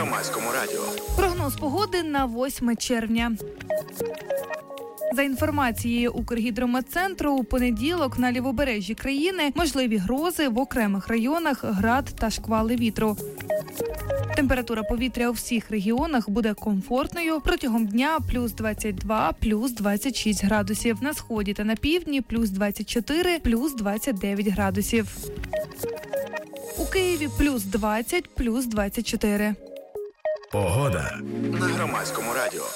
Громадському радіо. Прогноз погоди на 8 червня. За інформацією Укргідрометцентру, у понеділок на лівобережжі країни можливі грози, в окремих районах град та шквали вітру. Температура повітря у всіх регіонах буде комфортною. Протягом дня плюс 22, плюс 26 градусів. На сході та на півдні плюс 24, плюс 29 градусів. У Києві плюс 20, плюс 24. Погода на Громадському радіо.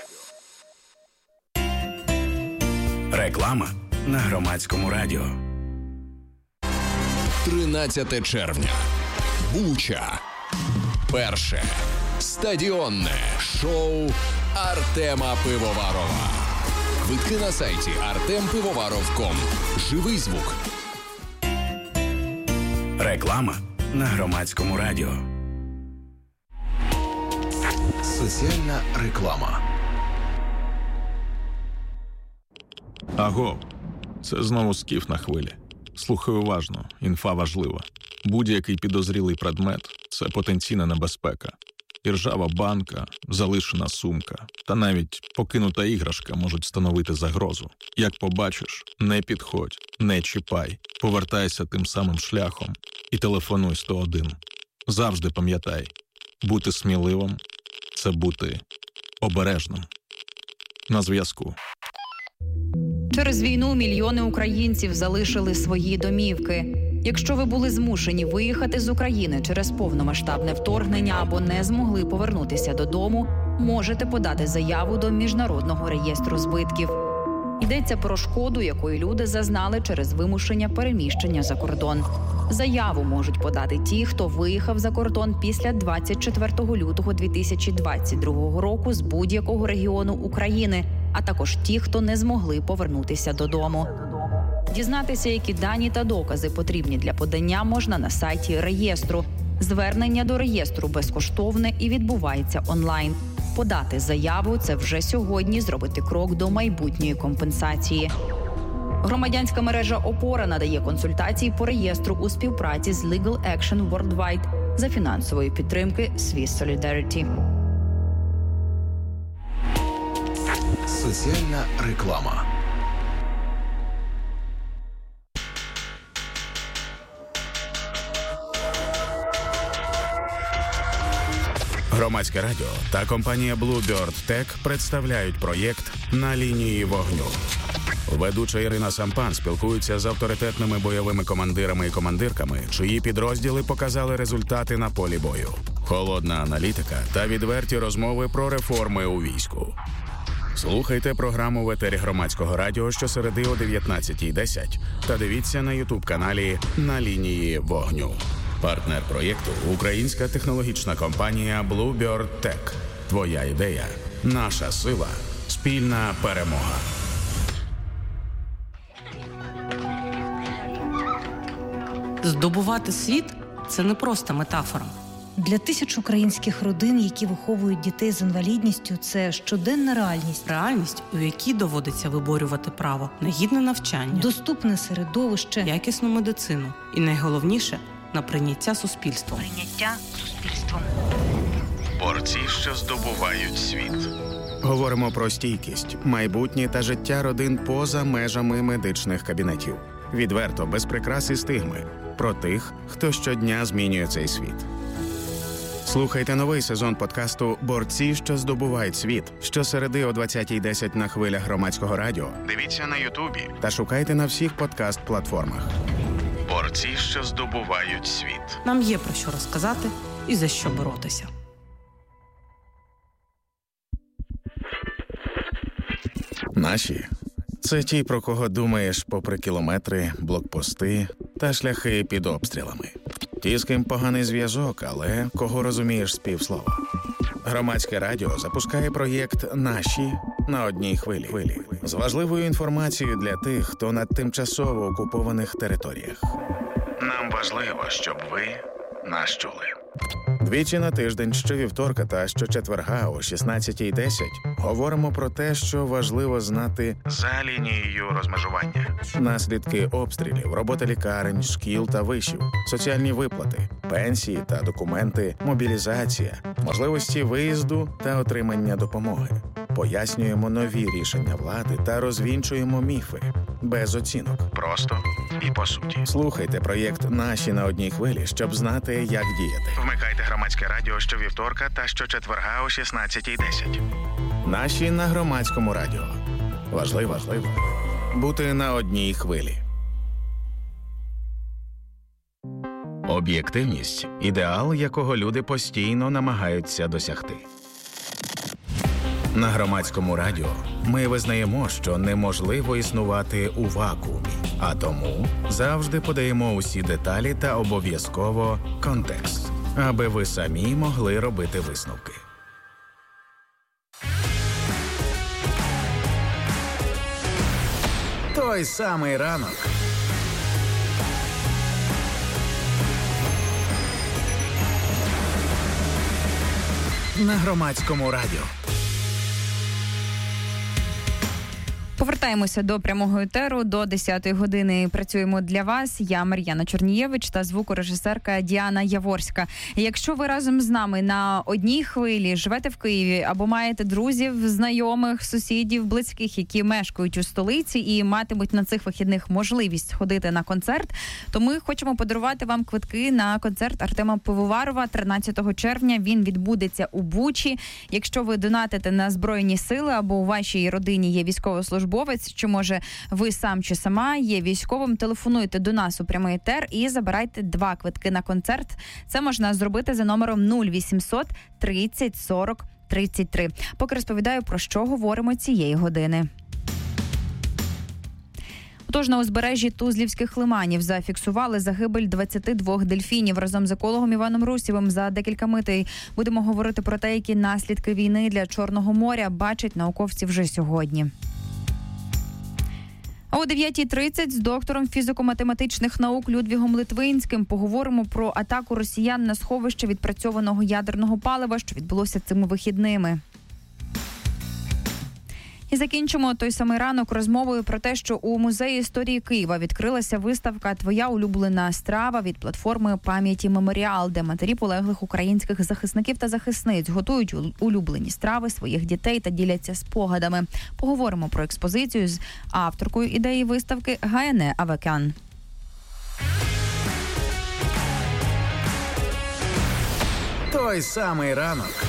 Реклама на Громадському радіо. 13 червня. Буча. Перше стадіонне шоу Артема Пивоварова. Квитки на сайті artempivovаров.com. Живий звук. Реклама на Громадському радіо. Соціальна реклама. Аго, це знову Скіф на хвилі. Слухай уважно, інфа важлива. Будь-який підозрілий предмет – це потенційна небезпека. І ржава банка, залишена сумка та навіть покинута іграшка можуть становити загрозу. Як побачиш, не підходь, не чіпай, повертайся тим самим шляхом і телефонуй 101. Завжди пам'ятай, бути сміливим – це бути обережним. На зв'язку. Через війну мільйони українців залишили свої домівки. Якщо ви були змушені виїхати з України через повномасштабне вторгнення або не змогли повернутися додому, можете подати заяву до Міжнародного реєстру збитків. Йдеться про шкоду, якої люди зазнали через вимушення переміщення за кордон. Заяву можуть подати ті, хто виїхав за кордон після 24 лютого 2022 року з будь-якого регіону України, а також ті, хто не змогли повернутися додому. Дізнатися, які дані та докази потрібні для подання, можна на сайті реєстру. Звернення до реєстру безкоштовне і відбувається онлайн. Подати заяву – це вже сьогодні зробити крок до майбутньої компенсації. Громадянська мережа «Опора» надає консультації по реєстру у співпраці з Legal Action Worldwide за фінансової підтримки Swiss Solidarity. Соціальна реклама. Громадське радіо та компанія Bluebird Tech представляють проєкт «На лінії вогню». Ведуча Ірина Сампан спілкується з авторитетними бойовими командирами і командирками, чиї підрозділи показали результати на полі бою. Холодна аналітика та відверті розмови про реформи у війську. Слухайте програму в етері Громадського радіо щосереди о 19:10 та дивіться на YouTube-каналі «На лінії вогню». Партнер проєкту – українська технологічна компанія Bluebird Tech. Твоя ідея – наша сила, спільна перемога. Здобувати світ – це не просто метафора. Для тисяч українських родин, які виховують дітей з інвалідністю, це щоденна реальність. Реальність, у якій доводиться виборювати право на гідне навчання, доступне середовище, якісну медицину і, найголовніше, на прийняття суспільством. Борці, що здобувають світ. Говоримо про стійкість, майбутнє та життя родин поза межами медичних кабінетів. Відверто, без прикрас і стигми. Про тих, хто щодня змінює цей світ. Слухайте новий сезон подкасту «Борці, що здобувають світ» щосереди о 20:10 на хвилях Громадського радіо. Дивіться на Ютубі та шукайте на всіх подкаст-платформах. Борці, що здобувають світ. Нам є про що розказати і за що боротися. Наші – це ті, про кого думаєш попри кілометри, блокпости та шляхи під обстрілами. Ті, з ким поганий зв'язок, але кого розумієш з півслова. Громадське радіо запускає проєкт «Наші» на одній хвилі. З важливою інформацією для тих, хто на тимчасово окупованих територіях. Нам важливо, щоб ви нас чули. Двічі на тиждень, щовівторка та щочетверга о 16:10 говоримо про те, що важливо знати за лінією розмежування. Наслідки обстрілів, робота лікарень, шкіл та вишів, соціальні виплати, пенсії та документи, мобілізація, можливості виїзду та отримання допомоги. Пояснюємо нові рішення влади та розвінчуємо міфи. Без оцінок. Просто і по суті. Слухайте проєкт «Наші на одній хвилі», щоб знати, як діяти. Вмикайте Громадське радіо щовівторка та щочетверга о 16:10. Наші на Громадському радіо. Важливо бути на одній хвилі. Об'єктивність – ідеал, якого люди постійно намагаються досягти. На Громадському радіо ми визнаємо, що неможливо існувати у вакуумі, а тому завжди подаємо усі деталі та обов'язково контекст, аби ви самі могли робити висновки. Той самий ранок. На Громадському радіо. Повертаємося до прямого етеру, до 10-ї години працюємо для вас. Я Мар'яна Чорнієвич та звукорежисерка Діана Яворська. Якщо ви разом з нами на одній хвилі живете в Києві або маєте друзів, знайомих, сусідів, близьких, які мешкають у столиці і матимуть на цих вихідних можливість сходити на концерт, то ми хочемо подарувати вам квитки на концерт Артема Пивоварова 13 червня. Він відбудеться у Бучі. Якщо ви донатите на Збройні Сили або у вашій родині є військовослужбовець, чи може ви сам чи сама є військовим, телефонуйте до нас у прямий етер і забирайте 2 квитки на концерт. Це можна зробити за номером 0800 30 40 33. Поки розповідаю, про що говоримо цієї години. Тож на узбережжі Тузлівських лиманів зафіксували загибель 22 дельфінів. Разом з екологом Іваном Русєвим за декілька митей будемо говорити про те, які наслідки війни для Чорного моря бачать науковці вже сьогодні. А о 9:30 з доктором фізико-математичних наук Людвігом Литвинським поговоримо про атаку росіян на сховище відпрацьованого ядерного палива, що відбулося цими вихідними. І закінчимо той самий ранок розмовою про те, що у Музеї історії Києва відкрилася виставка «Твоя улюблена страва» від платформи «Пам'яті Меморіал», де матері полеглих українських захисників та захисниць готують улюблені страви своїх дітей та діляться спогадами. Поговоримо про експозицію з авторкою ідеї виставки Гаєне Авакян. Той самий ранок.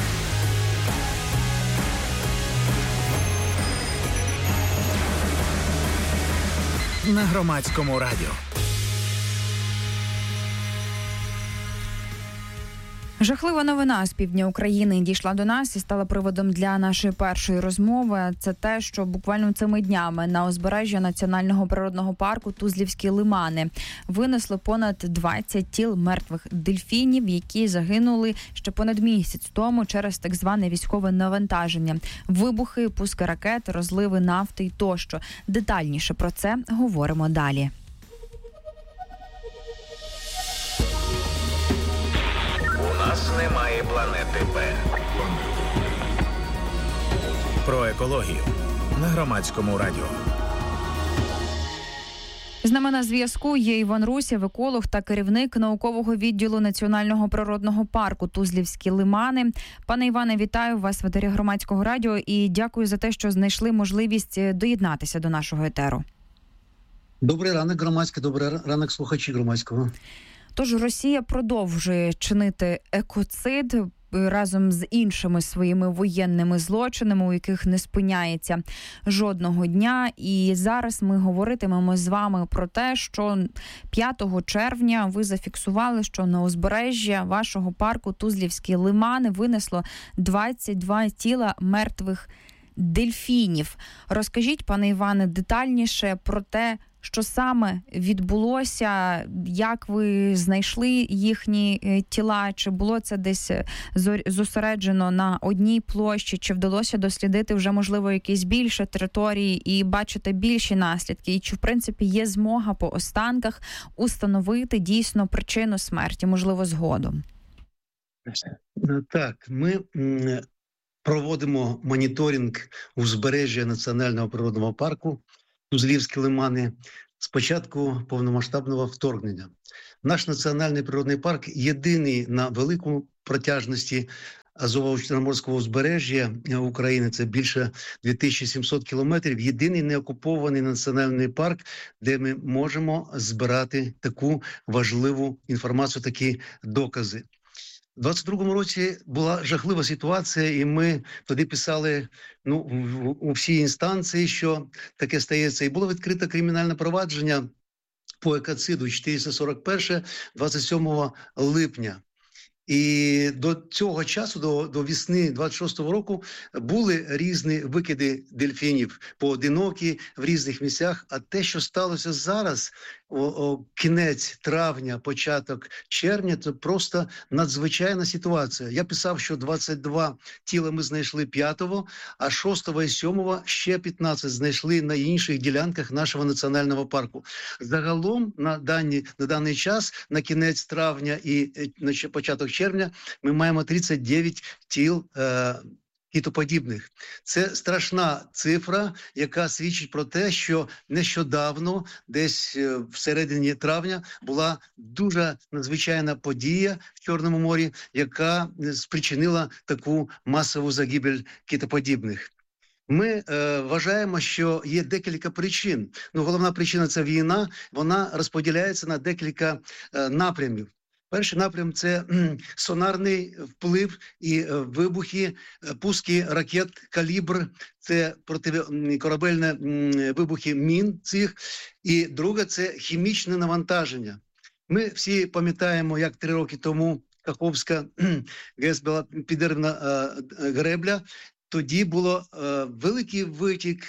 На Громадському радіо. Жахлива новина з півдня України дійшла до нас і стала приводом для нашої першої розмови. Це те, що буквально цими днями на узбережжя Національного природного парку Тузлівські лимани винесло понад 20 тіл мертвих дельфінів, які загинули ще понад місяць тому через так зване військове навантаження. Вибухи, пуски ракет, розливи нафти й тощо. Детальніше про це говоримо далі. У нас немає планети Б. Про екологію на Громадському радіо. З нами на зв'язку є Іван Русєв, еколог та керівник наукового відділу Національного природного парку Тузлівські лимани. Пане Іване, вітаю вас в етері Громадського радіо і дякую за те, що знайшли можливість доєднатися до нашого етеру. Добрий ранок, громадське, добрий ранок, слухачі Громадського. Тож Росія продовжує чинити екоцид разом з іншими своїми воєнними злочинами, у яких не спиняється жодного дня. І зараз ми говоритимемо з вами про те, що 5 червня ви зафіксували, що на узбережжя вашого парку Тузлівські лимани винесло 22 тіла мертвих дельфінів. Розкажіть, пане Іване, детальніше про те, що саме відбулося, як ви знайшли їхні тіла, чи було це десь зосереджено на одній площі, чи вдалося дослідити вже, можливо, якісь більше території і бачити більші наслідки, і чи, в принципі, є змога по останках установити дійсно причину смерті, можливо, згодом? Так, ми проводимо моніторинг узбережжя Національного природного парку Тузлівські лимани з початку повномасштабного вторгнення. Наш національний природний парк єдиний на великому протяжності Азово-Чорноморського узбережжя України, це більше 2700 кілометрів, єдиний неокупований національний парк, де ми можемо збирати таку важливу інформацію, такі докази. У 22-му році була жахлива ситуація, і ми тоді писали у всі інстанції, що таке стається. І було відкрито кримінальне провадження по екоциду 441 27 липня. І до цього часу, до весни 26-го року, були різні викиди дельфінів, поодинокі в різних місцях. А те, що сталося зараз, кінець травня, початок червня, це просто надзвичайна ситуація. Я писав, що 22 тіла ми знайшли 5-го, а 6-го і 7-го ще 15 знайшли на інших ділянках нашого національного парку. Загалом на даний час, на кінець травня і на початок червня, ми маємо 39 тіл китоподібних. Це страшна цифра, яка свідчить про те, що нещодавно, десь в середині травня, була дуже надзвичайна подія в Чорному морі, яка спричинила таку масову загибель китоподібних. Ми вважаємо, що є декілька причин. Головна причина – це війна, вона розподіляється на декілька напрямів. Перший напрям – це сонарний вплив і вибухи, пуски ракет «Калібр», це протикорабельні вибухи мін цих. І друге – це хімічне навантаження. Ми всі пам'ятаємо, як 3 роки тому Каховська ГЕС була підірвана гребля. Тоді було великий витік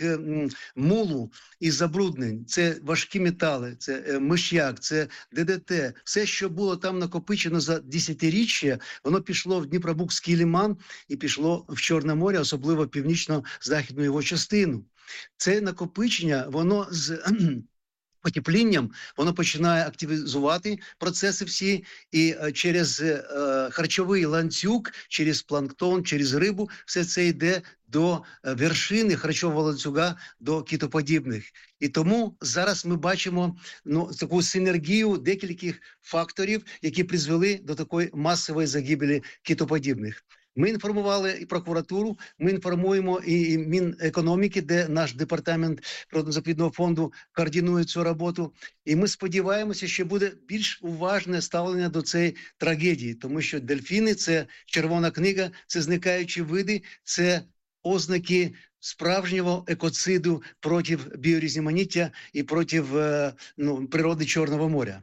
мулу і забруднень. Це важкі метали, це миш'як, це ДДТ. Все, що було там накопичено за десятиріччя, воно пішло в Дніпробузький лиман і пішло в Чорне море, особливо в північно-західну його частину. Це накопичення, воно з потеплінням, воно починає активізувати процеси всі, і через харчовий ланцюг, через планктон, через рибу, все це йде до вершини харчового ланцюга, до китоподібних. І тому зараз ми бачимо таку синергію декількох факторів, які призвели до такої масової загибелі китоподібних. Ми інформували і прокуратуру, ми інформуємо і Мінекономіки, де наш департамент природно-заповідного фонду координує цю роботу. І ми сподіваємося, що буде більш уважне ставлення до цієї трагедії, тому що дельфіни – це червона книга, це зникаючі види, це ознаки справжнього екоциду проти біорізноманіття і проти природи Чорного моря.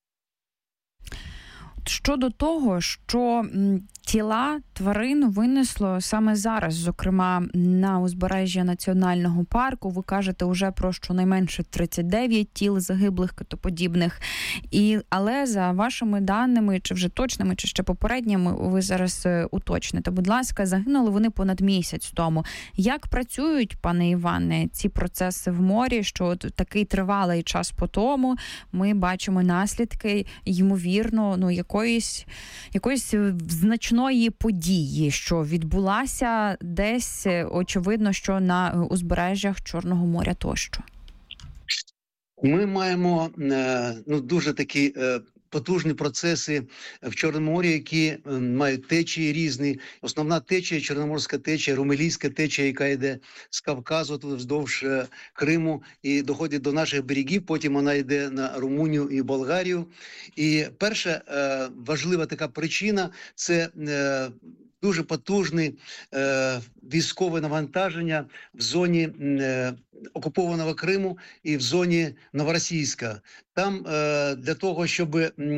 Щодо того, що тіла тварин винесло саме зараз, зокрема на узбережжя національного парку, ви кажете уже про щонайменше 39 тіл загиблих китоподібних. Але за вашими даними, чи вже точними, чи ще попередніми, ви зараз уточните, будь ласка, загинули вони понад місяць тому. Як працюють, пане Іване, ці процеси в морі, що такий тривалий час по тому ми бачимо наслідки, ймовірно, якоїсь значної події, що відбулася десь, очевидно, що на узбережжях Чорного моря тощо? Ми маємо дуже такі потужні процеси в Чорному морі, які мають течії різні. Основна течія – Чорноморська течія, Румелійська течія, яка йде з Кавказу, тут вздовж Криму і доходить до наших берегів, потім вона йде на Румунію і Болгарію. І перша важлива така причина – це дуже потужне військове навантаження в зоні окупованого Криму і в зоні Новоросійська. Там для того, щоб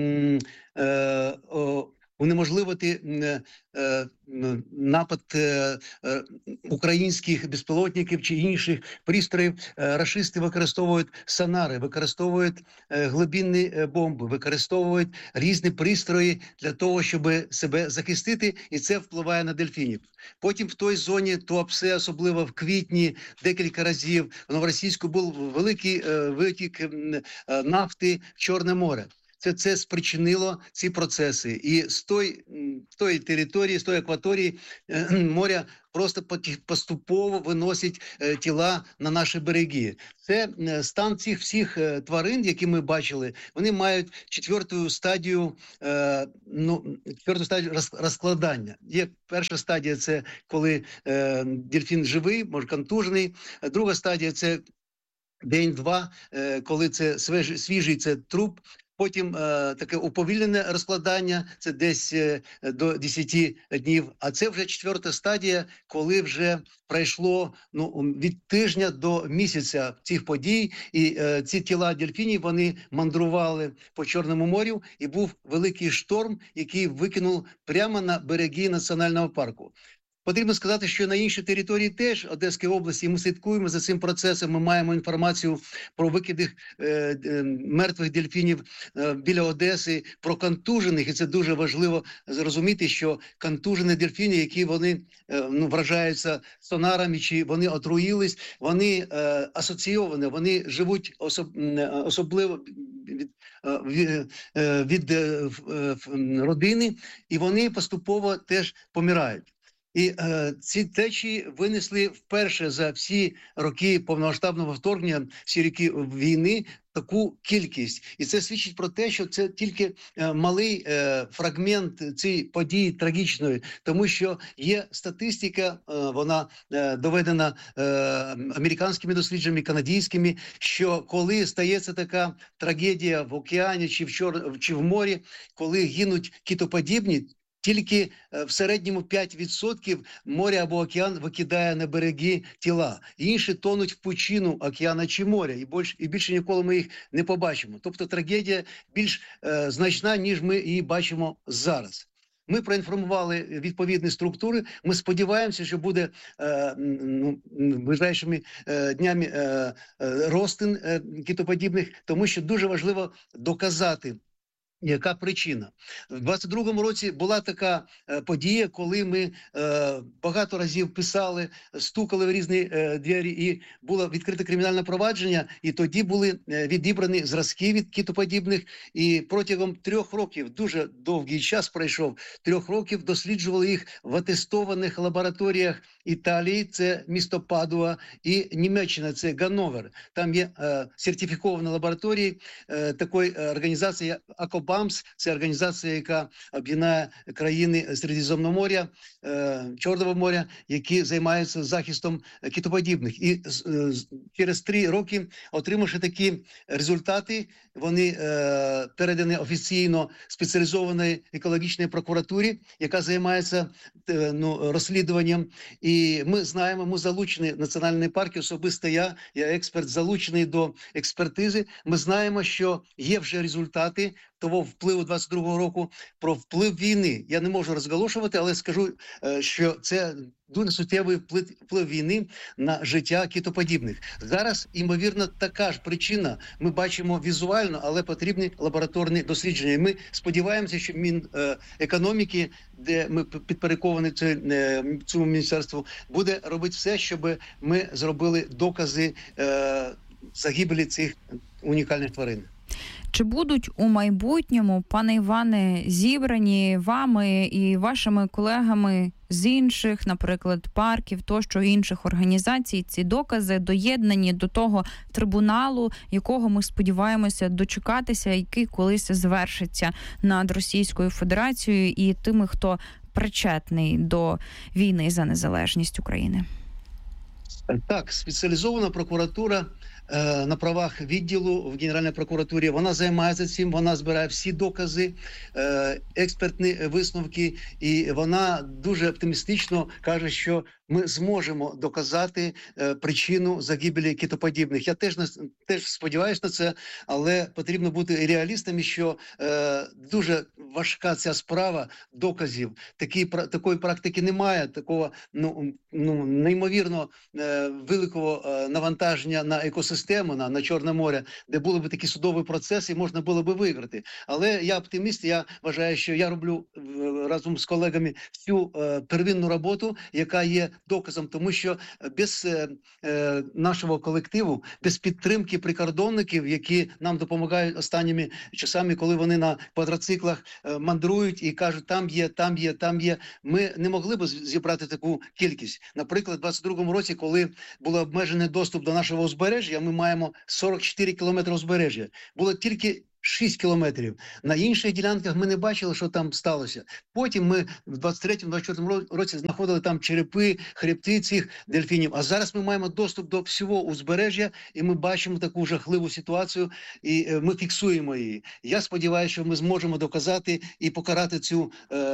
унеможливити напад українських безпілотників чи інших пристроїв, рашисти використовують сонари, використовують глибинні бомби, використовують різні пристрої для того, щоб себе захистити, і це впливає на дельфінів. Потім в той зоні Туапсе, особливо в квітні, декілька разів в Новоросійську був великий витік нафти в Чорне море. це спричинило ці процеси. І з тої території, з тої акваторії моря просто поступово виносять тіла на наші береги. Це стан цих всіх тварин, які ми бачили, вони мають четверту стадію розкладання. Є перша стадія – це коли дельфін живий, може контужений. Друга стадія – це день-два, коли це свіжий, це труп. Потім таке уповільнене розкладання, це десь до 10 днів. А це вже четверта стадія, коли вже пройшло від тижня до місяця цих подій. І ці тіла дельфінів, вони мандрували по Чорному морю. І був великий шторм, який викинув прямо на береги національного парку. Потрібно сказати, що на іншій території теж Одеської області ми слідкуємо за цим процесом. Ми маємо інформацію про викиди мертвих дельфінів біля Одеси, про контужених. І це дуже важливо зрозуміти, що контужені дельфіни, які вони вражаються сонарами, чи вони отруїлись, вони асоційовані, вони живуть особливо від родини, і вони поступово теж помирають. І ці течії винесли вперше за всі роки повномасштабного вторгнення, всі роки війни, таку кількість. І це свідчить про те, що це тільки малий фрагмент цієї події трагічної, тому що є статистика, вона доведена американськими дослідженнями, канадськими, що коли стається така трагедія в океані чи в морі, коли гинуть китоподібні, тільки в середньому 5% моря або океан викидає на береги тіла. Інші тонуть в пучину океана чи моря, і більше ніколи ми їх не побачимо. Тобто трагедія більш значна, ніж ми її бачимо зараз. Ми проінформували відповідні структури. Ми сподіваємося, що буде ближайшими днями розтин китоподібних, тому що дуже важливо доказати, яка причина. В 22-му році була така подія, коли ми багато разів писали, стукали в різні двері, і було відкрите кримінальне провадження, і тоді були відібрані зразки від китоподібних, і протягом 3 років, дуже довгий час пройшов, 3 років досліджували їх в атестованих лабораторіях Італії, це місто Падуа, і Німеччина, це Ганновер. Там є сертифіковані лабораторії такої організації Акобамс, це організація, яка об'єднає країни Середземного моря, Чорного моря, які займаються захистом китоподібних. І через 3 роки, отримавши такі результати, вони передані офіційно спеціалізованій екологічній прокуратурі, яка займається розслідуванням. І ми знаємо, ми залучені в національні парки, особисто я експерт, залучений до експертизи. Ми знаємо, що є вже результати того впливу 22-го року, про вплив війни. Я не можу розголошувати, але скажу, що це дуже суттєвий вплив війни на життя китоподібних. Зараз, ймовірно, така ж причина. Ми бачимо візуально, але потрібні лабораторні дослідження. І ми сподіваємося, що Мінекономіки, де ми підпорядковані цьому міністерству, буде робити все, щоб ми зробили докази загибелі цих унікальних тварин. Чи будуть у майбутньому, пане Іване, зібрані вами і вашими колегами з інших, наприклад, парків, тощо інших організацій, ці докази доєднані до того трибуналу, якого ми сподіваємося дочекатися, який колись звершиться над Російською Федерацією і тими, хто причетний до війни за незалежність України? Так, спеціалізована прокуратура на правах відділу в Генеральній прокуратурі, вона займається цим, вона збирає всі докази, експертні висновки, і вона дуже оптимістично каже, що ми зможемо доказати причину загибелі китоподібних. Я теж сподіваюся на це, але потрібно бути реалістами, що дуже важка ця справа доказів. Такої практики немає, такого неймовірно великого навантаження на екосистему систему на Чорне море, де були б такі судові процеси, і можна було б виграти. Але я оптиміст, я вважаю, що я роблю разом з колегами всю первинну роботу, яка є доказом, тому що без нашого колективу, без підтримки прикордонників, які нам допомагають останніми часами, коли вони на квадроциклах мандрують і кажуть, там є, ми не могли б зібрати таку кількість. Наприклад, у 2022 році, коли був обмежений доступ до нашого узбережжя, ми маємо 44 кілометри узбережжя. Було тільки 6 кілометрів. На інших ділянках ми не бачили, що там сталося. Потім ми в 23-24 році знаходили там черепи, хребти цих дельфінів. А зараз ми маємо доступ до всього узбережжя, і ми бачимо таку жахливу ситуацію, і ми фіксуємо її. Я сподіваюся, що ми зможемо доказати і покарати цю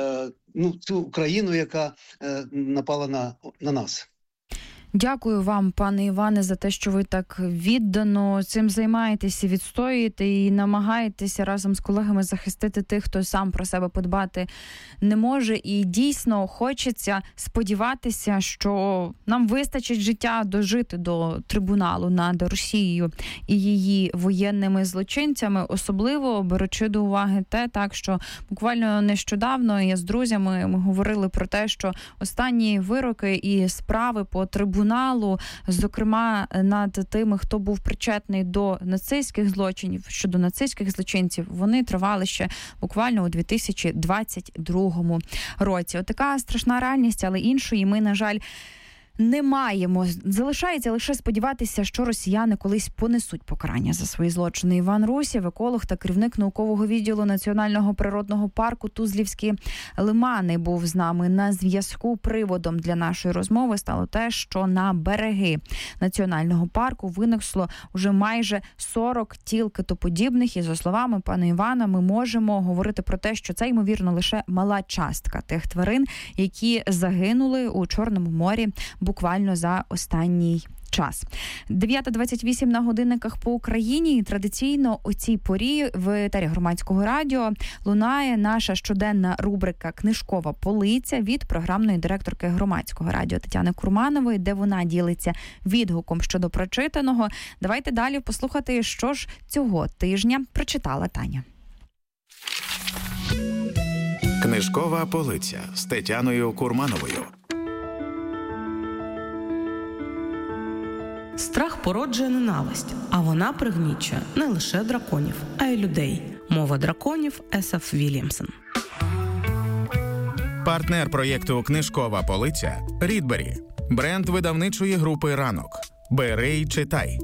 країну, яка напала на нас. Дякую вам, пане Іване, за те, що ви так віддано цим займаєтеся, відстоюєте і намагаєтеся разом з колегами захистити тих, хто сам про себе подбати не може. І дійсно хочеться сподіватися, що нам вистачить життя дожити до трибуналу над Росією і її воєнними злочинцями, особливо беручи до уваги те, так, що буквально нещодавно я з друзями ми говорили про те, що останні вироки і справи по трибуналу, зокрема над тими, хто був причетний до нацистських злочинів, щодо нацистських злочинців, вони тривали ще буквально у 2022 році. Отака страшна реальність, але іншої ми, на жаль, не маємо. Залишається лише сподіватися, що росіяни колись понесуть покарання за свої злочини. Іван Русєв, еколог та керівник наукового відділу Національного природного парку Тузлівські лимани, був з нами на зв'язку. Приводом для нашої розмови стало те, що на береги національного парку винесло вже майже 40 тіл китоподібних. І, за словами пана Івана, ми можемо говорити про те, що це, ймовірно, лише мала частка тих тварин, які загинули у Чорному морі буквально за останній час. 9:28 на годинниках по Україні. І традиційно у цій порі в етері Громадського радіо лунає наша щоденна рубрика «Книжкова полиця» від програмної директорки Громадського радіо Тетяни Курманової, де вона ділиться відгуком щодо прочитаного. Давайте далі послухати, що ж цього тижня прочитала Таня. Книжкова полиця з Тетяною Курмановою. Страх породжує ненависть, а вона пригнічує не лише драконів, а й людей. Мова драконів Есаф Вільямсон. Партнер проєкту «Книжкова полиця» – Рідбері. Бренд видавничої групи «Ранок». Бери й читай.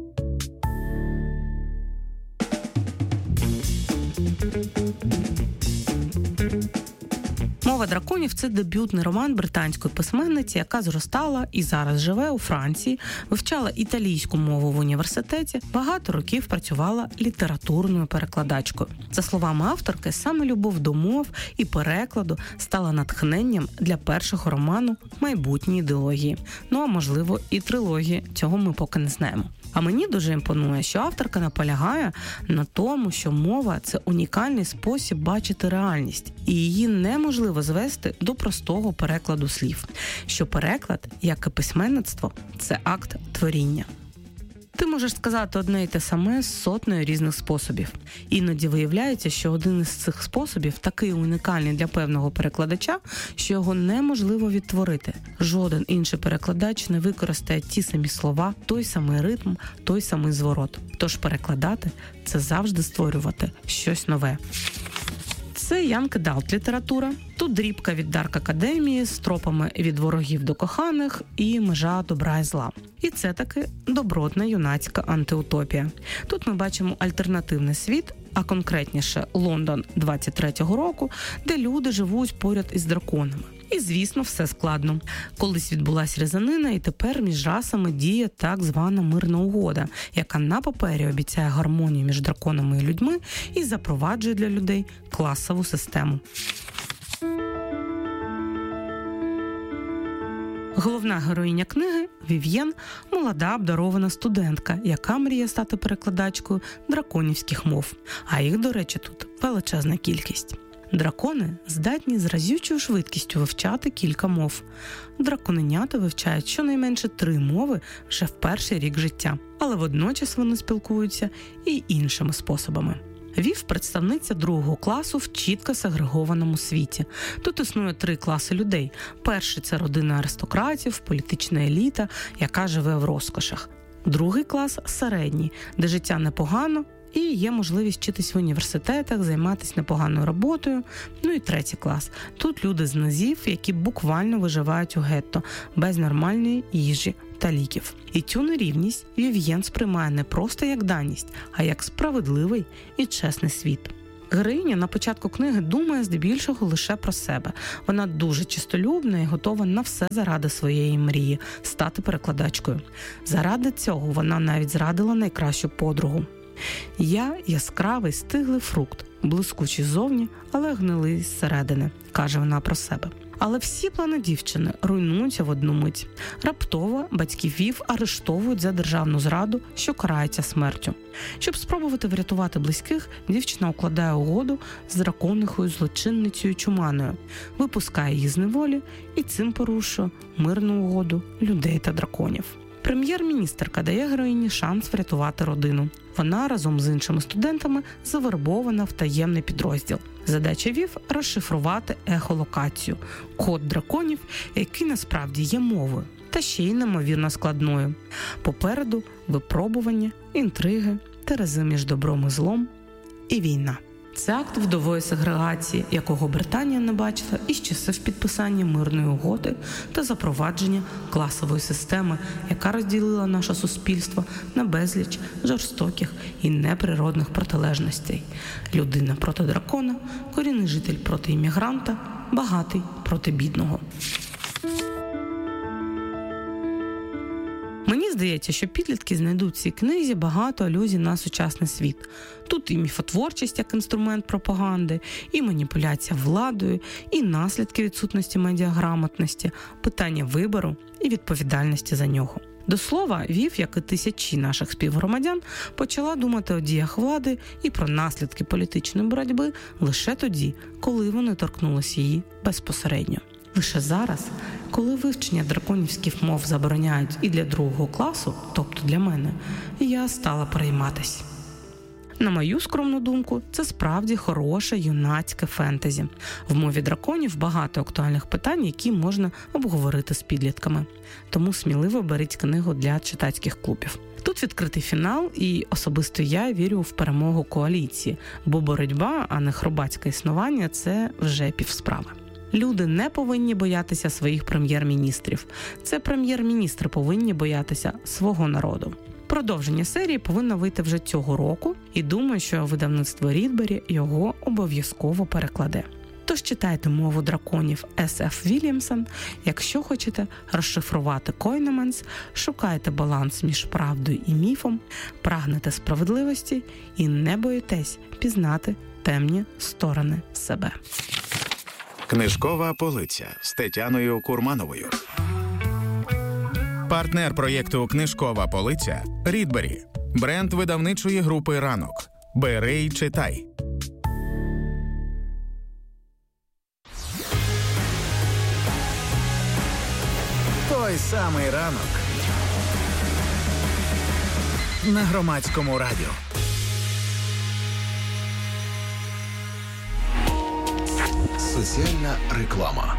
«Мова драконів» – це дебютний роман британської письменниці, яка зростала і зараз живе у Франції, вивчала італійську мову в університеті, багато років працювала літературною перекладачкою. За словами авторки, саме любов до мов і перекладу стала натхненням для першого роману майбутньої ідеології. Ну, а можливо, і трилогії. Цього ми поки не знаємо. А мені дуже імпонує, що авторка наполягає на тому, що мова – це унікальний спосіб бачити реальність, і її неможливо звести до простого перекладу слів. Що переклад, як і письменництво, це акт творіння. Ти можеш сказати одне й те саме з сотнею різних способів. Іноді виявляється, що один із цих способів такий унікальний для певного перекладача, що його неможливо відтворити. Жоден інший перекладач не використає ті самі слова, той самий ритм, той самий зворот. Тож перекладати – це завжди створювати щось нове. Це Янг Адалт література. Тут дрібка від Дарк Академії з тропами від ворогів до коханих і межа добра і зла. І це таки добротна юнацька антиутопія. Тут ми бачимо альтернативний світ, а конкретніше Лондон 23-го року, де люди живуть поряд із драконами. І, звісно, все складно. Колись відбулась різанина, і тепер між расами діє так звана мирна угода, яка на папері обіцяє гармонію між драконами і людьми і запроваджує для людей класову систему. Головна героїня книги – Вів'єн, молода обдарована студентка, яка мріє стати перекладачкою драконівських мов. А їх, до речі, тут величезна кількість. Дракони здатні з разючою швидкістю вивчати кілька мов. Драконенята вивчають щонайменше 3 мови вже в перший рік життя, але водночас вони спілкуються і іншими способами. Вів – представниця 2 класу в чітко сегрегованому світі. Тут існує 3 класи людей. Перший – це родина аристократів, політична еліта, яка живе в розкошах. Другий клас – середній, де життя непогано, і є можливість вчитись в університетах, займатися непоганою роботою. Ну і третій клас. Тут люди з низів, які буквально виживають у гетто, без нормальної їжі та ліків. І цю нерівність Вів'єн сприймає не просто як даність, а як справедливий і чесний світ. Героїня на початку книги думає здебільшого лише про себе. Вона дуже чистолюбна і готова на все заради своєї мрії – стати перекладачкою. Заради цього вона навіть зрадила найкращу подругу. «Я – яскравий, стиглий фрукт, блискучий ззовні, але гнилий зсередини», – каже вона про себе. Але всі плани дівчини руйнуються в одну мить. Раптово батьків Вів арештовують за державну зраду, що карається смертю. Щоб спробувати врятувати близьких, дівчина укладає угоду з драконихою злочинницею Чуманою, випускає її з неволі і цим порушує мирну угоду людей та драконів. Прем'єр-міністерка дає героїні шанс врятувати родину. Вона разом з іншими студентами завербована в таємний підрозділ. Задача Вів – розшифрувати ехолокацію – код драконів, який насправді є мовою, та ще й неймовірно складною. Попереду – випробування, інтриги, терези між добром і злом і війна. Це акт вдової сегрегації, якого Британія не бачила із часів підписання мирної угоди та запровадження класової системи, яка розділила наше суспільство на безліч жорстоких і неприродних протилежностей. Людина проти дракона, корінний житель проти іммігранта, багатий проти бідного. Мені здається, що підлітки знайдуть в цій книзі багато алюзій на сучасний світ. Тут і міфотворчість як інструмент пропаганди, і маніпуляція владою, і наслідки відсутності медіаграмотності, питання вибору і відповідальності за нього. До слова, Вів, як і тисячі наших співгромадян, почала думати о діях влади і про наслідки політичної боротьби лише тоді, коли вони торкнулися її безпосередньо. Лише зараз, коли вивчення драконівських мов забороняють і для 2 класу, тобто для мене, я стала перейматись. На мою скромну думку, це справді хороше юнацьке фентезі. В мові драконів багато актуальних питань, які можна обговорити з підлітками. Тому сміливо беріть книгу для читацьких клубів. Тут відкритий фінал, і особисто я вірю в перемогу коаліції, бо боротьба, а не хробацьке існування – це вже півсправи. Люди не повинні боятися своїх прем'єр-міністрів. Це прем'єр-міністри повинні боятися свого народу. Продовження серії повинно вийти вже цього року, і думаю, що видавництво Рідбері його обов'язково перекладе. Тож читайте «Мову драконів» С.Ф. Вільямсон, якщо хочете розшифрувати Койнеманс, шукайте баланс між правдою і міфом, прагнете справедливості і не боїтесь пізнати темні сторони себе. Книжкова полиця з Тетяною Курмановою. Партнер проєкту «Книжкова полиця» – Рідбері. Бренд видавничої групи «Ранок». Бери й читай. Той самий ранок на Громадському радіо. Соціальна реклама.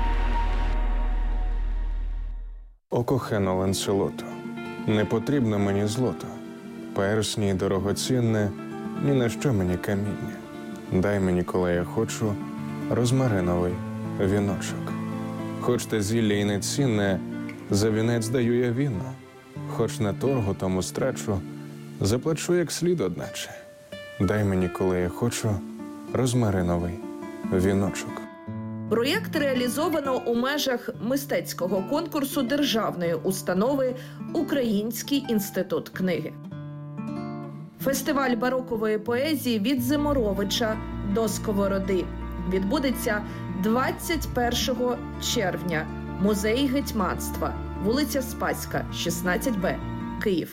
О кохано Ланселото, не потрібно мені злото, персні дорогоцінне, ні на що мені каміння. Дай мені, коли я хочу, розмариновий віночок. Хоч те зілля і не цінне, за вінець даю я віно. Хоч на торгу тому страчу, заплачу як слід одначе. Дай мені, коли я хочу, розмариновий віночок. Проєкт реалізовано у межах мистецького конкурсу державної установи «Український інститут книги». Фестиваль барокової поезії «Від Зиморовича до Сковороди» відбудеться 21 червня. Музей гетьманства, вулиця Спаська, 16Б, Київ.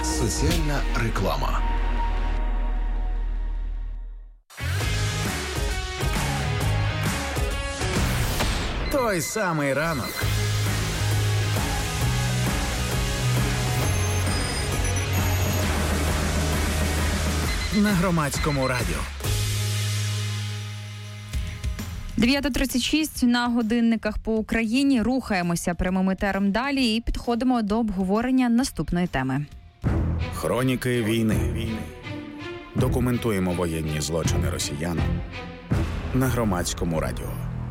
Соціальна реклама. Той самий ранок. На Громадському радіо. 9:36 на годинниках по Україні. Рухаємося прямим етером далі і підходимо до обговорення наступної теми. Хроніки війни. Документуємо воєнні злочини росіян на Громадському радіо.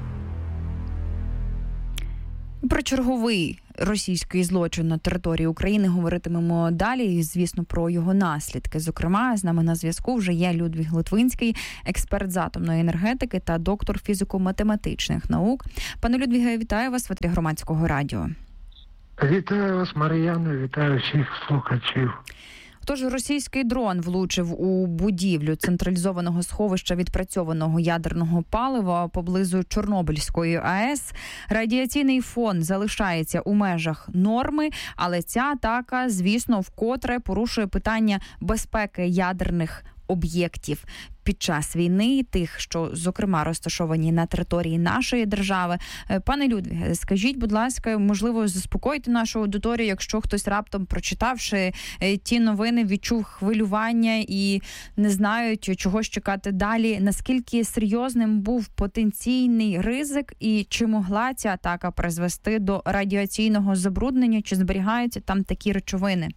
Про черговий російський злочин на території України говоритимемо далі, і, звісно, про його наслідки. Зокрема, з нами на зв'язку вже є Людвіг Литвинський, експерт з атомної енергетики та доктор фізико-математичних наук. Пане Людвіге, вітаю вас в ефірі Громадського радіо. Вітаю вас, Мар'яно, вітаю всіх слухачів. Тож російський дрон влучив у будівлю централізованого сховища відпрацьованого ядерного палива поблизу Чорнобильської АЕС. Радіаційний фон залишається у межах норми, але ця атака, звісно, вкотре порушує питання безпеки ядерних об'єктів під час війни, тих, що, зокрема, розташовані на території нашої держави. Пане Людвіге, скажіть, будь ласка, можливо, заспокойте нашу аудиторію, якщо хтось раптом, прочитавши ті новини, відчув хвилювання і не знають, чого ж чекати далі. Наскільки серйозним був потенційний ризик і чи могла ця атака призвести до радіаційного забруднення, чи зберігаються там такі речовини?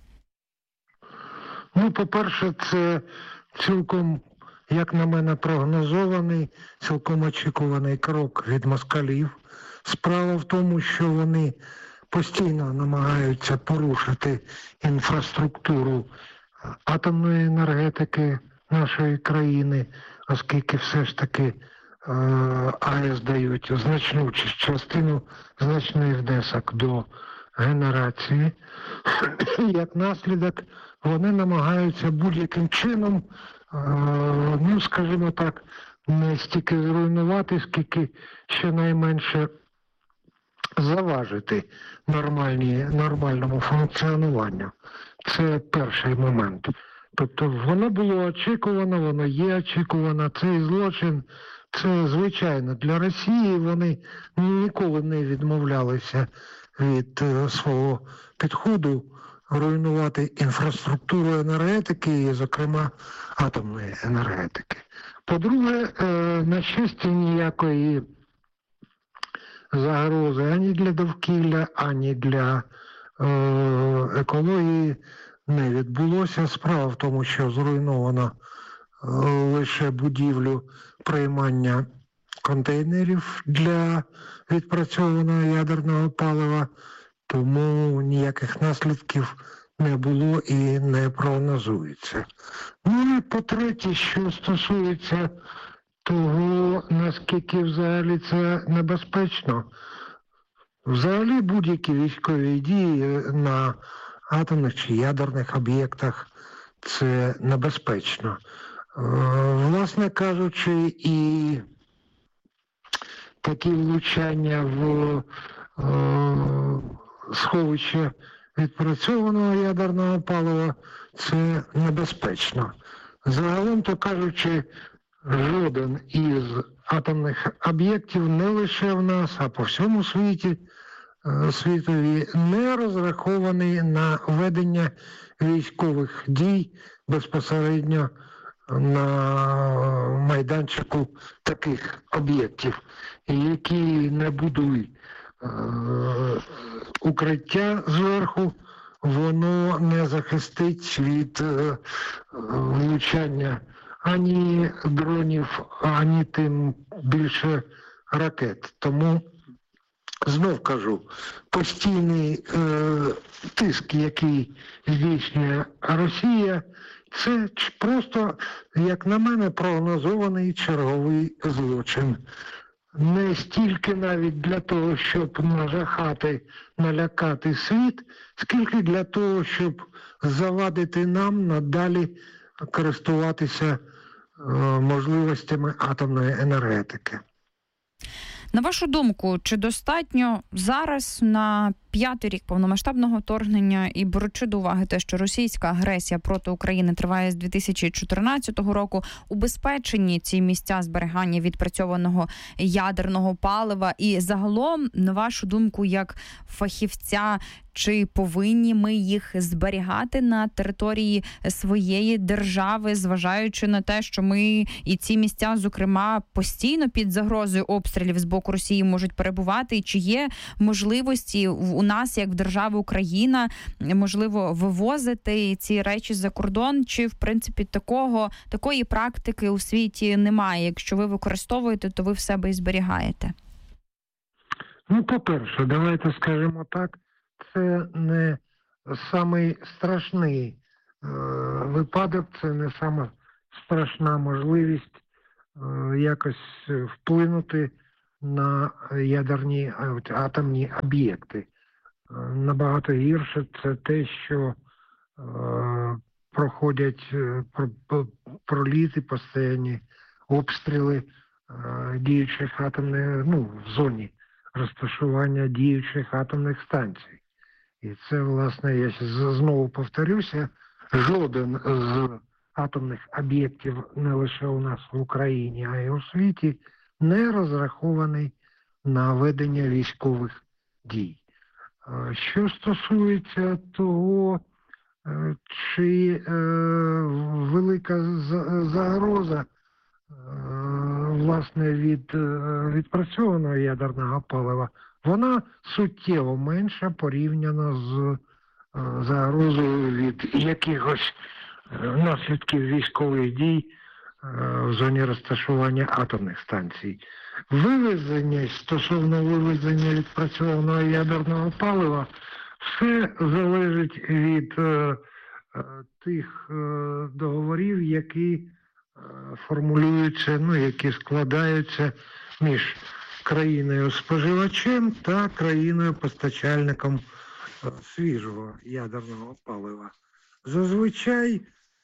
Ну, по-перше, це цілком, як на мене, прогнозований, цілком очікуваний крок від москалів. Справа в тому, що вони постійно намагаються порушити інфраструктуру атомної енергетики нашої країни, оскільки все ж таки АЕС дають значну частину значних внесок до генерації. Як наслідок, вони намагаються будь-яким чином, ну, скажімо так, не стільки зруйнувати, скільки щонайменше заважити нормальному функціонуванню. Це перший момент. Тобто воно було очікувано, воно є очікувано. Цей злочин, це звичайно для Росії, вони ніколи не відмовлялися від свого підходу руйнувати інфраструктуру енергетики, і, зокрема, атомної енергетики. По-друге, на щастя, ніякої загрози ані для довкілля, ані для екології не відбулося. Справа в тому, що зруйновано лише будівлю приймання контейнерів для відпрацьованого ядерного палива, тому ніяких наслідків не було і не прогнозується. Ну і по-третє, що стосується того, наскільки взагалі це небезпечно. Взагалі будь-які військові дії на атомних чи ядерних об'єктах – це небезпечно. Власне кажучи, і такі влучання в сховище відпрацьованого ядерного палива – це небезпечно. Загалом, то кажучи, жоден із атомних об'єктів не лише в нас, а по всьому світові не розрахований на ведення військових дій безпосередньо на майданчику таких об'єктів, які не будують укриття зверху, воно не захистить від влучання ані дронів, ані тим більше ракет. Тому, знов кажу, постійний тиск, який здійснює Росія, це просто, як на мене, прогнозований черговий злочин. Не стільки навіть для того, щоб нажахати, налякати світ, скільки для того, щоб завадити нам надалі користуватися можливостями атомної енергетики. На вашу думку, чи достатньо зараз на 5-й рік повномасштабного вторгнення і беручи до уваги те, що російська агресія проти України триває з 2014 року, убезпечені ці місця зберігання відпрацьованого ядерного палива? І загалом, на вашу думку, як фахівця, чи повинні ми їх зберігати на території своєї держави, зважаючи на те, що ми і ці місця, зокрема, постійно під загрозою обстрілів з боку Росії можуть перебувати? І чи є можливості у нас, як в держави Україна, можливо, вивозити ці речі за кордон? Чи, в принципі, такої практики у світі немає? Якщо ви використовуєте, то ви в себе і зберігаєте? Ну, по-перше, давайте скажемо так, це не самий страшний випадок, це не сама страшна можливість якось вплинути на ядерні атомні об'єкти. Набагато гірше це те, що проходять проліти, постійні обстріли діючих атомних, в зоні розташування діючих атомних станцій. І це, власне, я знову повторюся, жоден з атомних об'єктів не лише у нас в Україні, а й у світі не розрахований на ведення військових дій. Що стосується того, чи велика загроза, власне, від відпрацьованого ядерного палива, вона суттєво менша порівняно з загрозою від якихось наслідків військових дій в зоні розташування атомних станцій. Стосовно вивезення відпрацьованого ядерного палива, все залежить від тих договорів, які формулюються, які складаються між країною-споживачем та країною-постачальником свіжого ядерного палива. Зазвичай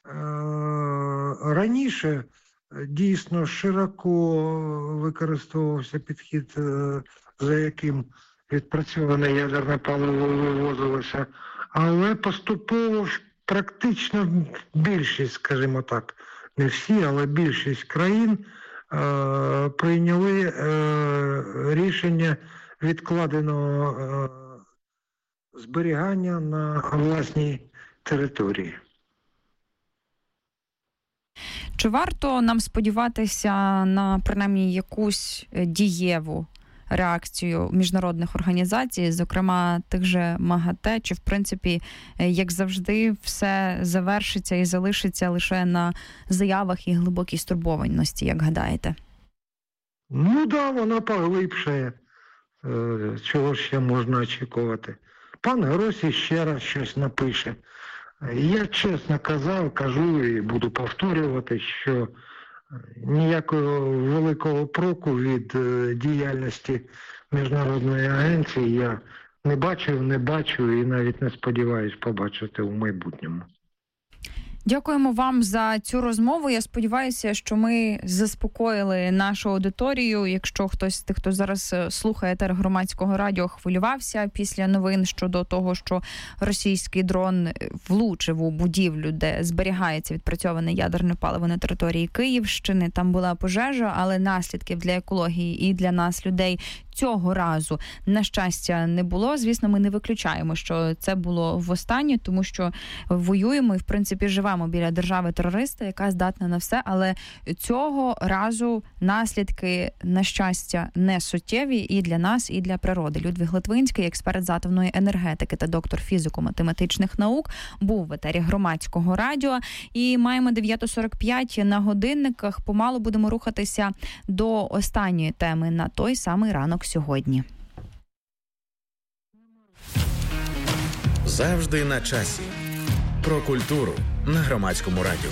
раніше дійсно широко використовувався підхід, за яким відпрацьоване ядерне паливо вивозилося, але поступово практично більшість, скажімо так, не всі, але більшість країн прийняли рішення відкладеного зберігання на власній території. Чи варто нам сподіватися на, принаймні, якусь дієву реакцію міжнародних організацій, зокрема тих же МАГАТЕ, чи, в принципі, як завжди, все завершиться і залишиться лише на заявах і глибокій стурбованості, як гадаєте? Вона поглибшає. Чого ще можна очікувати? Пан Гросі ще раз щось напише. Я чесно кажу і буду повторювати, що ніякого великого проку від діяльності міжнародної агенції я не бачу і навіть не сподіваюся побачити у майбутньому. Дякуємо вам за цю розмову. Я сподіваюся, що ми заспокоїли нашу аудиторію. Якщо хтось з тих, хто зараз слухає етер Громадського радіо, хвилювався після новин щодо того, що російський дрон влучив у будівлю, де зберігається відпрацьоване ядерне паливо на території Київщини. Там була пожежа, але наслідків для екології і для нас, людей, цього разу, на щастя, не було. Звісно, ми не виключаємо, що це було востаннє, тому що воюємо і, в принципі, живемо біля держави-терориста, яка здатна на все, але цього разу наслідки, на щастя, не суттєві і для нас, і для природи. Людвиг Литвинський, експерт з атомної енергетики та доктор фізико-математичних наук, був в етері Громадського радіо. І маємо 9:45 на годинниках. Помалу будемо рухатися до останньої теми на той самий ранок сьогодні. Завжди на часі. Про культуру на Громадському радіо.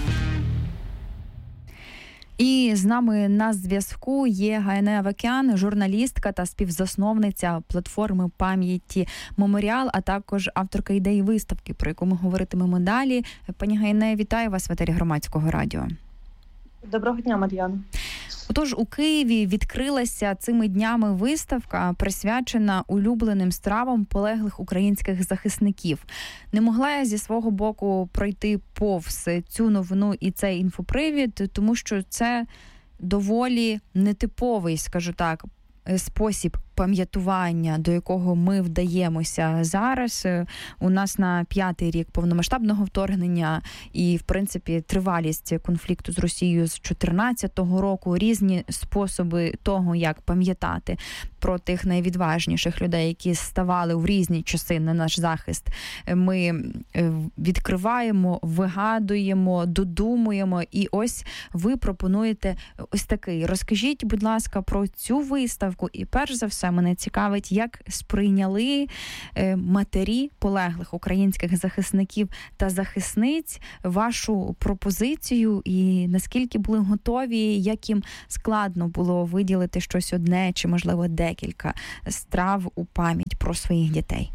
І з нами на зв'язку є Гаєне Авакян, журналістка та співзасновниця платформи пам'яті «Меморіал», а також авторка ідеї виставки, про яку ми говоритимемо далі. Пані Гаєне, вітаю вас в етері Громадського радіо. Доброго дня, Мар'яна. Отож, у Києві відкрилася цими днями виставка, присвячена улюбленим стравам полеглих українських захисників. Не могла я зі свого боку пройти повз цю новину і цей інфопривід, тому що це доволі нетиповий, скажу так, спосіб пам'ятування, до якого ми вдаємося зараз. У нас на 5-й рік повномасштабного вторгнення і, в принципі, тривалість конфлікту з Росією з 2014 року, різні способи того, як пам'ятати про тих найвідважніших людей, які ставали в різні часи на наш захист. Ми відкриваємо, вигадуємо, додумуємо, і ось ви пропонуєте ось такий. Розкажіть, будь ласка, про цю виставку, і перш за все мене цікавить, як сприйняли матері полеглих українських захисників та захисниць вашу пропозицію, і наскільки були готові, як їм складно було виділити щось одне чи, можливо, декілька страв у пам'ять про своїх дітей?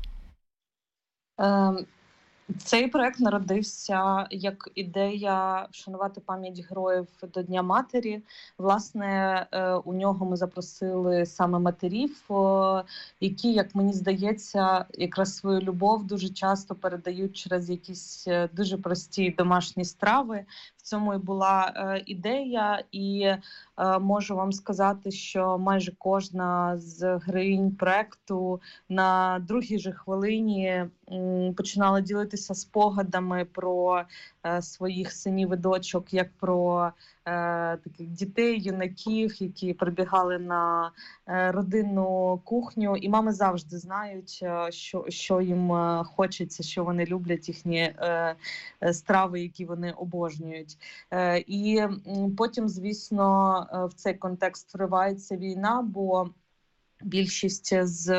Цей проект народився як ідея вшанувати пам'ять героїв до Дня матері. Власне, у нього ми запросили саме матерів, які, як мені здається, якраз свою любов дуже часто передають через якісь дуже прості домашні страви. В цьому і була ідея, і можу вам сказати, що майже кожна з героїнь проекту на другій же хвилині починала ділитися спогадами про своїх синів і дочок, як про таких дітей, юнаків, які прибігали на родинну кухню. І мами завжди знають, що їм хочеться, що вони люблять, їхні страви, які вони обожнюють. І потім, звісно, в цей контекст вривається війна, бо більшість з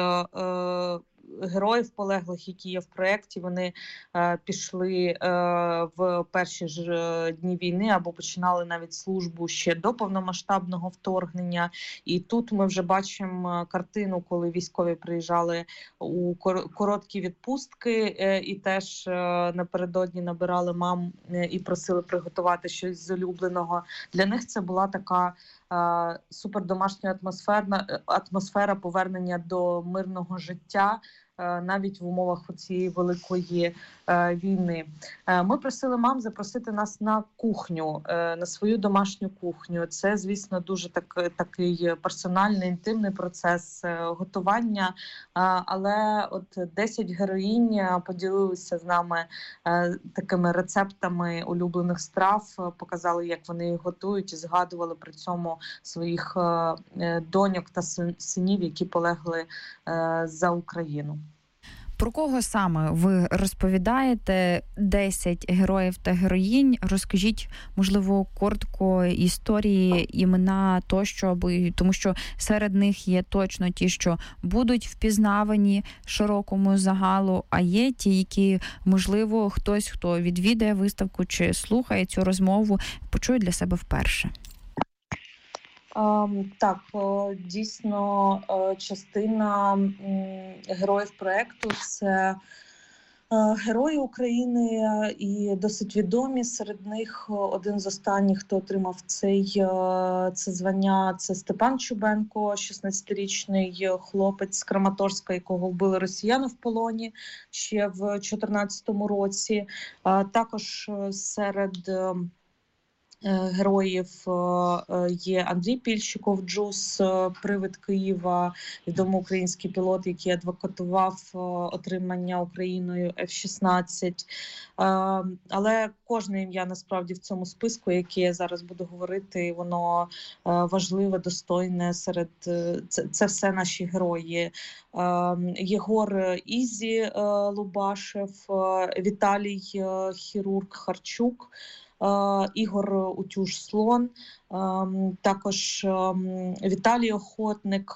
героїв полеглих, які є в проєкті, вони пішли в перші ж дні війни або починали навіть службу ще до повномасштабного вторгнення. І тут ми вже бачимо картину, коли військові приїжджали у короткі відпустки і теж напередодні набирали мам і просили приготувати щось з улюбленого. Для них це була така супердомашня атмосфера повернення до мирного життя, навіть в умовах цієї великої війни. Ми просили мам запросити нас на кухню, на свою домашню кухню. Це, звісно, дуже такий персональний, інтимний процес готування, але от 10 героїнь поділилися з нами такими рецептами улюблених страв, показали, як вони їх готують, і згадували при цьому своїх доньок та синів, які полегли за Україну. Про кого саме ви розповідаєте? 10 героїв та героїнь. Розкажіть, можливо, коротко історії, імена тощо, тому що серед них є точно ті, що будуть впізнавані широкому загалу, а є ті, які, можливо, хтось, хто відвідає виставку чи слухає цю розмову, почує для себе вперше. Так, дійсно, частина героїв проєкту – це герої України і досить відомі. Серед них один з останніх, хто отримав це звання, це Степан Чубенко, 16-річний хлопець з Краматорська, якого вбили росіяни в полоні ще в 2014 році. Також серед героїв є Андрій Пільщиков, Джус, привид Києва, відомий український пілот, який адвокатував отримання Україною F-16. Але кожне ім'я, насправді, в цьому списку, яке я зараз буду говорити, воно важливе, достойне. Це все наші герої. Єгор Ізі Лубашев, Віталій хірург Харчук, Ігор Утюж-Слон, також Віталій Охотник,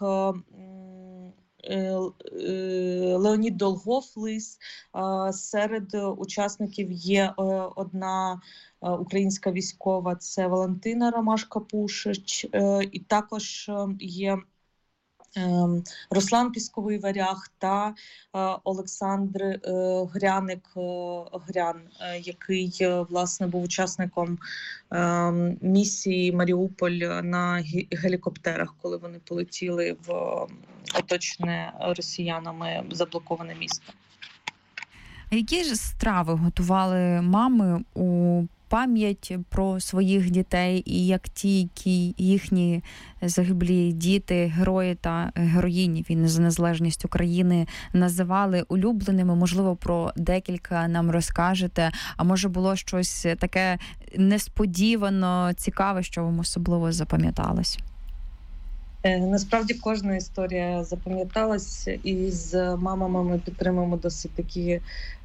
Леонід Долгов-Лис. Серед учасників є одна українська військова, це Валентина Ромашка-Пушич, і також є Руслан Пісковий Варяг та Олександр Грян, який, власне, був учасником місії Маріуполь на гелікоптерах, коли вони полетіли в оточене росіянами заблоковане місто. Які ж страви готували мами у пам'ять про своїх дітей, і як ті, які їхні загиблі діти, герої та героїні війни за незалежність України називали улюбленими? Можливо, про декілька нам розкажете, а може було щось таке несподівано цікаве, що вам особливо запам'яталось? Насправді кожна історія запам'яталась, і з мамами ми підтримуємо досить такі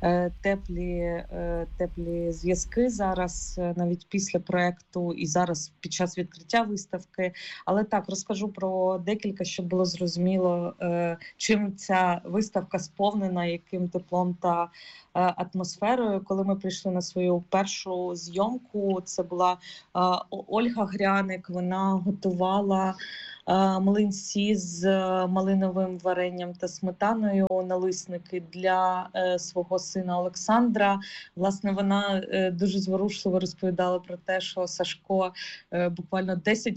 теплі зв'язки зараз, навіть після проєкту і зараз під час відкриття виставки. Але так, розкажу про декілька, щоб було зрозуміло, чим ця виставка сповнена, яким теплом та атмосферою. Коли ми прийшли на свою першу зйомку, це була Ольга Гряник, вона готувала млинці з малиновим варенням та сметаною, налисники для свого сина Олександра. Власне, вона дуже зворушливо розповідала про те, що Сашко буквально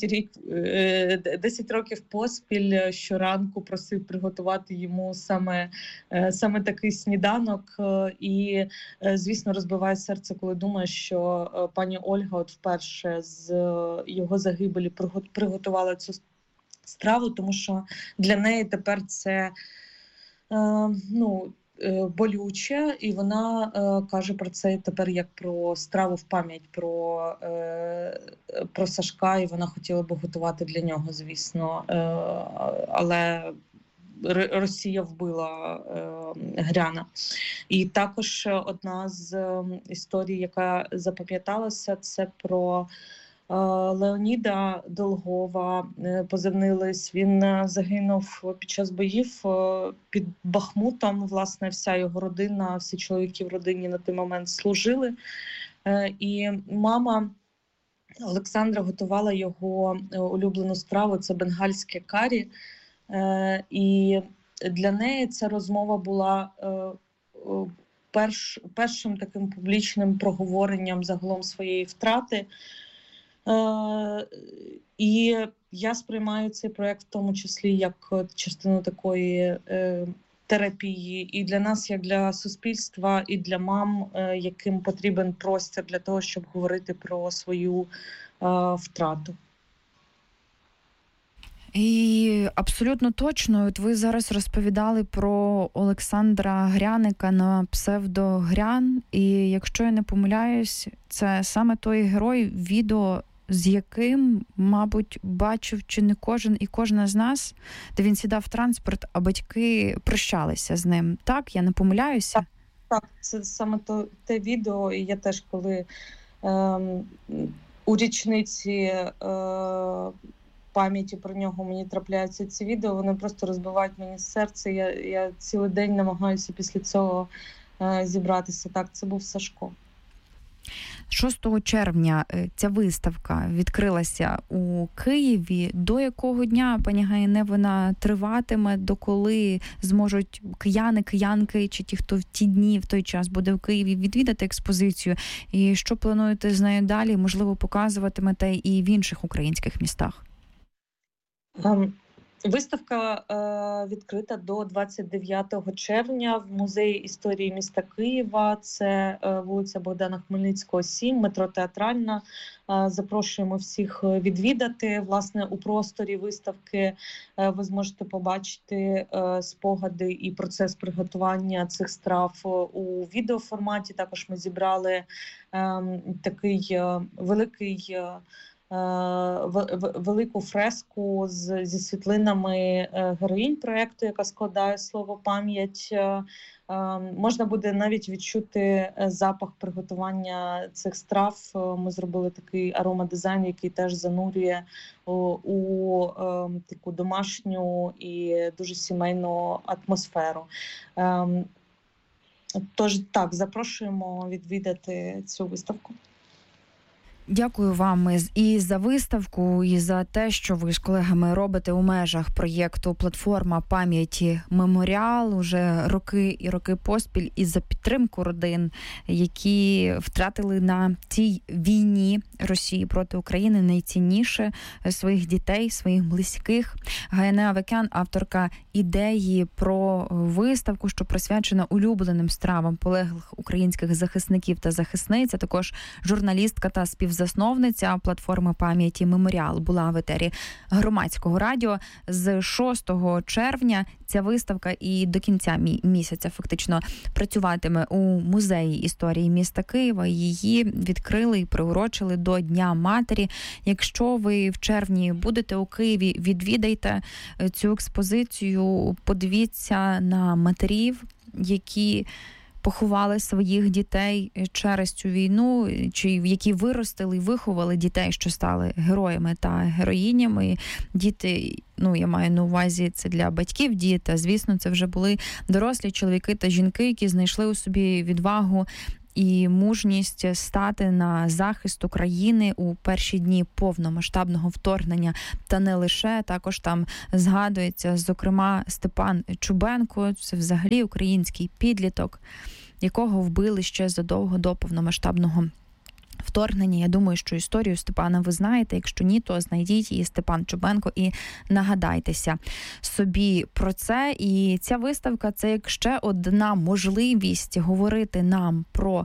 10 років поспіль щоранку просив приготувати йому саме такий сніданок. І, звісно, розбиває серце, коли думаєш, що пані Ольга от вперше з його загибелі приготувала цю страву, тому що для неї тепер це болюче, і вона каже про це тепер як про страву в пам'ять про Сашка, і вона хотіла би готувати для нього, звісно, але Росія вбила Гряна. І також одна з історій, яка запам'яталася, це про Леоніда Долгова, позивний Лис. Він загинув під час боїв під Бахмутом. Власне, вся його родина, всі чоловіки в родині на той момент служили. І мама Олександра готувала його улюблену страву – це бенгальське карі. І для неї ця розмова була першим таким публічним проговоренням загалом своєї втрати. І я сприймаю цей проєкт в тому числі як частину такої терапії і для нас, як для суспільства, і для мам, яким потрібен простір для того, щоб говорити про свою втрату. І абсолютно точно, от ви зараз розповідали про Олександра Гряника на псевдо Грян, і якщо я не помиляюсь, це саме той герой, відео з яким, мабуть, бачив чи не кожен і кожна з нас, де він сідав в транспорт, а батьки прощалися з ним. Так? Я не помиляюся? Так, це саме те відео, і я теж, коли у річниці пам'яті про нього мені трапляються ці відео, вони просто розбивають мені серце. Я цілий день намагаюся після цього зібратися. Так, це був Сашко. 6 червня ця виставка відкрилася у Києві. До якого дня, пані Гаїне, вона триватиме? До коли зможуть кияни, киянки, чи ті, хто в ті дні, в той час буде в Києві, відвідати експозицію? І що плануєте з нею далі? Можливо, показуватимете і в інших українських містах? Виставка відкрита до 29 червня в Музеї історії міста Києва. Це вулиця Богдана Хмельницького, 7, метро Театральна. Запрошуємо всіх відвідати. Власне, у просторі виставки ви зможете побачити спогади і процес приготування цих страв у відеоформаті. Також ми зібрали такий велику фреску зі світлинами героїнь проєкту, яка складає слово «пам'ять». Можна буде навіть відчути запах приготування цих страв. Ми зробили такий аромадизайн, який теж занурює у таку домашню і дуже сімейну атмосферу. Тож так, запрошуємо відвідати цю виставку. Дякую вам і за виставку, і за те, що ви з колегами робите у межах проєкту «Платформа пам'яті Меморіал» уже роки і роки поспіль, і за підтримку родин, які втратили на цій війні Росії проти України найцінніше своїх дітей, своїх близьких. Гаяне Авакян, авторка ідеї про виставку, що присвячена улюбленим стравам полеглих українських захисників та захисниць, а також журналістка та співзасновниця платформи пам'яті «Меморіал» була в етері Громадського радіо. З 6 червня ця виставка і до кінця місяця фактично працюватиме у музеї історії міста Києва. Її відкрили і приурочили до Дня матері. Якщо ви в червні будете у Києві, відвідайте цю експозицію, подивіться на матерів, які поховали своїх дітей через цю війну, чи які виростили і виховали дітей, що стали героями та героїнями. Діти, я маю на увазі, це для батьків діти, звісно, це вже були дорослі чоловіки та жінки, які знайшли у собі відвагу і мужність стати на захист України у перші дні повномасштабного вторгнення. Та не лише, також там згадується, зокрема, Степан Чубенко, це взагалі український підліток, якого вбили ще задовго до повномасштабного вторгнення. Я думаю, що історію Степана ви знаєте. Якщо ні, то знайдіть її, Степан Чубенко, і нагадайтеся собі про це. І ця виставка – це як ще одна можливість говорити нам про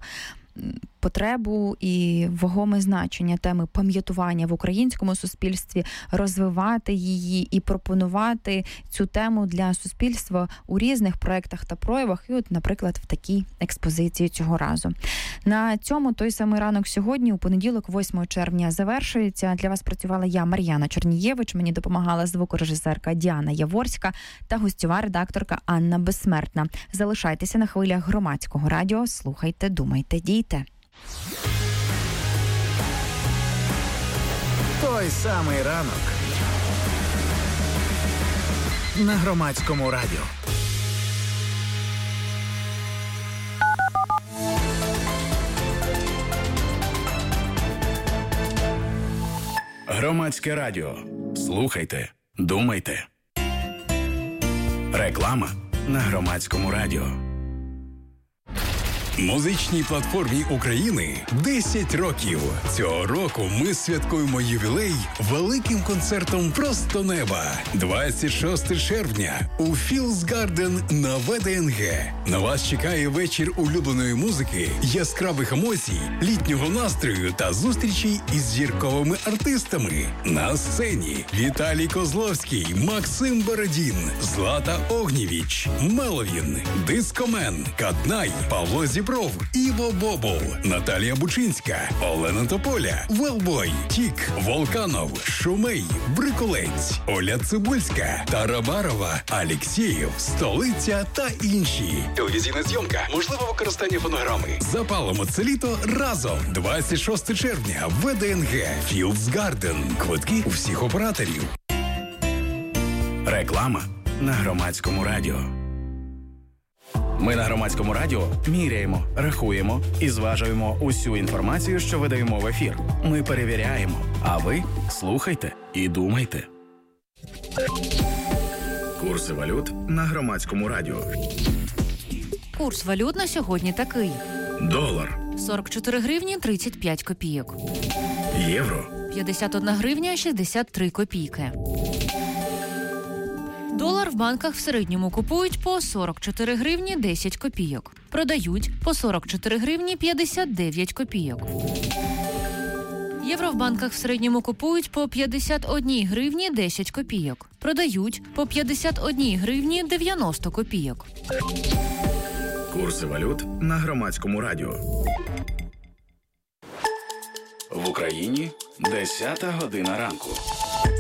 потребу і вагоме значення теми пам'ятування в українському суспільстві, розвивати її і пропонувати цю тему для суспільства у різних проєктах та проявах. І от, наприклад, в такій експозиції цього разу. На цьому той самий ранок сьогодні, у понеділок, 8 червня, завершується. Для вас працювала я, Мар'яна Чорнієвич, мені допомагала звукорежисерка Діана Яворська та гостьова редакторка Анна Безсмертна. Залишайтеся на хвилях Громадського радіо, слухайте, думайте, дійте. Той самий ранок на Громадському радіо. Громадське радіо. Слухайте, думайте. Реклама на Громадському радіо. Музичній платформі України 10 років. Цього року ми святкуємо ювілей великим концертом «Просто неба». 26 червня у Fields Garden на ВДНГ. На вас чекає вечір улюбленої музики, яскравих емоцій, літнього настрою та зустрічей із зірковими артистами. На сцені Віталій Козловський, Максим Бородін, Злата Огнєвіч, Меловін, Дискомен, Каднай, Павло Зібров, Іво Бобол, Наталія Бучинська, Олена Тополя, Велбой, Тік, Волканов, Шумей, Бриколець, Оля Цибульська, Тарабарова, Алєксєєв, Столиця та інші. Телевізійна зйомка, можливе використання фонограми. Запалимо це літо разом. 26 червня, ВДНГ, Fields Garden. Квитки у всіх операторів. Реклама на Громадському радіо. Ми на Громадському радіо міряємо, рахуємо і зважуємо усю інформацію, що видаємо в ефір. Ми перевіряємо, а ви слухайте і думайте. Курси валют на Громадському радіо. Курс валют на сьогодні такий. Долар 44 гривні 35 копійок. Євро 51 гривня 63 копійки. Долар в банках в середньому купують по 44 гривні 10 копійок. Продають по 44 гривні 59 копійок. Євро в банках в середньому купують по 51 гривні 10 копійок. Продають по 51 гривні 90 копійок. Курси валют на Громадському радіо. В Україні 10 година ранку.